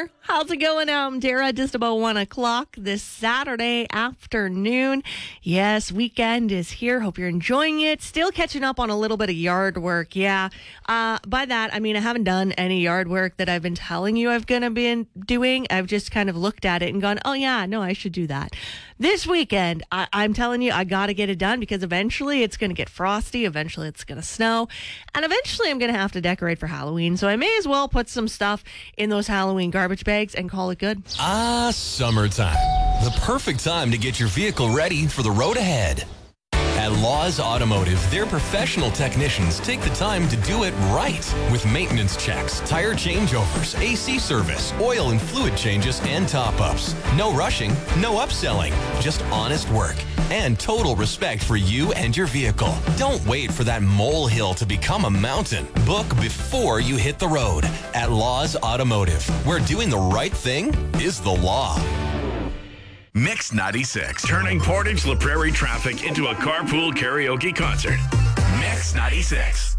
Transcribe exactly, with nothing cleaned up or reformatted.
there. How's it going? I'm Dara, just about one o'clock this Saturday afternoon. Yes, weekend is here. Hope you're enjoying it. Still catching up on a little bit of yard work. Yeah. Uh, by that, I mean, I haven't done any yard work that I've been telling you I've going to be doing. I've just kind of looked at it and gone, oh, yeah, no, I should do that. This weekend, I- I'm telling you, I got to get it done because eventually it's going to get frosty. Eventually it's going to snow. And eventually I'm going to have to decorate for Halloween. So I may as well put some stuff in those Halloween garbage bags and call it good. Ah, summertime. The perfect time to get your vehicle ready for the road ahead. At Laws Automotive, their professional technicians take the time to do it right with maintenance checks, tire changeovers, A C service, oil and fluid changes, and top-ups. No rushing, no upselling, just honest work and total respect for you and your vehicle. Don't wait for that molehill to become a mountain. Book before you hit the road at Laws Automotive, where doing the right thing is the law. Mix ninety-six, turning Portage La Prairie traffic into a carpool karaoke concert. Mix ninety-six.